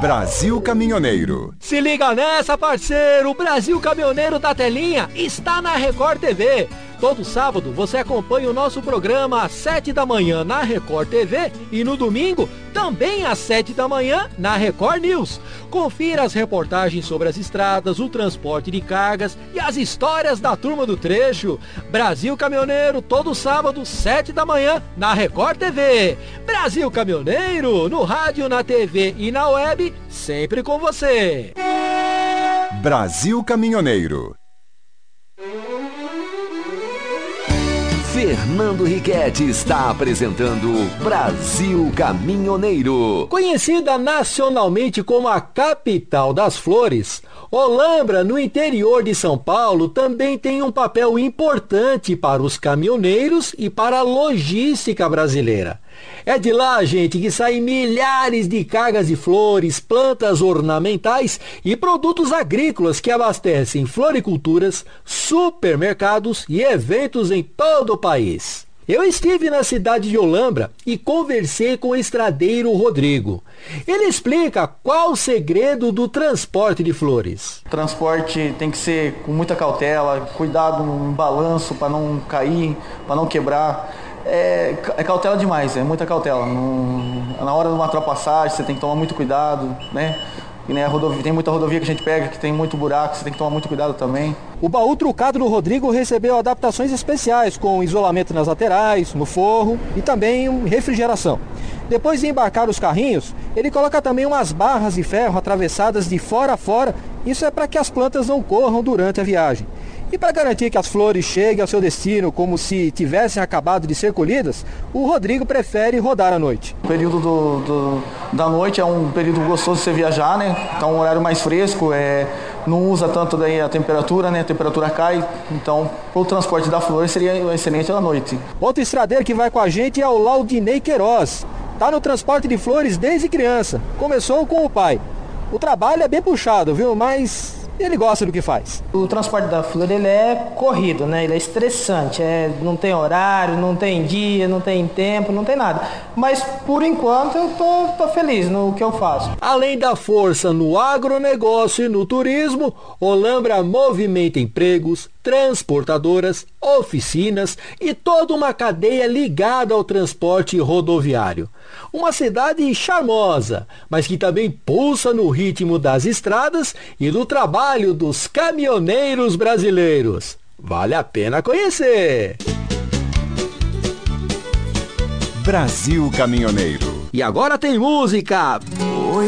Brasil Caminhoneiro. Se liga nessa, parceiro! O Brasil Caminhoneiro da Telinha está na Record TV. Todo sábado você acompanha o nosso programa às 7 da manhã na Record TV e no domingo também às 7 da manhã na Record News. Confira as reportagens sobre as estradas, o transporte de cargas e as histórias da turma do trecho. Brasil Caminhoneiro, todo sábado, 7 da manhã na Record TV. Brasil Caminhoneiro, no rádio, na TV e na web, sempre com você. Brasil Caminhoneiro. Fernando Riquetti está apresentando Brasil Caminhoneiro. Conhecida nacionalmente como a capital das flores, Olambra, no interior de São Paulo, também tem um papel importante para os caminhoneiros e para a logística brasileira. É de lá, gente, que saem milhares de cargas de flores, plantas ornamentais e produtos agrícolas que abastecem floriculturas, supermercados e eventos em todo o país. Eu estive na cidade de Olambra e conversei com o estradeiro Rodrigo. Ele explica qual o segredo do transporte de flores. O transporte tem que ser com muita cautela, cuidado no balanço para não cair, para não quebrar. É cautela demais, é muita cautela. Na hora de uma ultrapassagem você tem que tomar muito cuidado, né? E, né, tem muita rodovia que a gente pega que tem muito buraco, você tem que tomar muito cuidado também. O baú trucado do Rodrigo recebeu adaptações especiais com isolamento nas laterais, no forro e também refrigeração. Depois de embarcar os carrinhos, ele coloca também umas barras de ferro atravessadas de fora a fora. Isso é para que as plantas não corram durante a viagem. E para garantir que as flores cheguem ao seu destino como se tivessem acabado de ser colhidas, o Rodrigo prefere rodar à noite. O período da noite é um período gostoso de você viajar, né? Então é um horário mais fresco, não usa tanto daí a temperatura, né? A temperatura cai, então o transporte da flor seria excelente à noite. Outro estradeiro que vai com a gente é o Laudinei Queiroz. Está no transporte de flores desde criança. Começou com o pai. O trabalho é bem puxado, viu? Mas ele gosta do que faz. O transporte da flor, ele é corrido, né? Ele é estressante, não tem horário, não tem dia, não tem tempo, não tem nada. Mas, por enquanto, eu tô feliz no que eu faço. Além da força no agronegócio e no turismo, Olambra movimenta empregos, transportadoras, oficinas e toda uma cadeia ligada ao transporte rodoviário. Uma cidade charmosa, mas que também pulsa no ritmo das estradas e do trabalho dos caminhoneiros brasileiros. Vale a pena conhecer! Brasil Caminhoneiro. E agora tem música!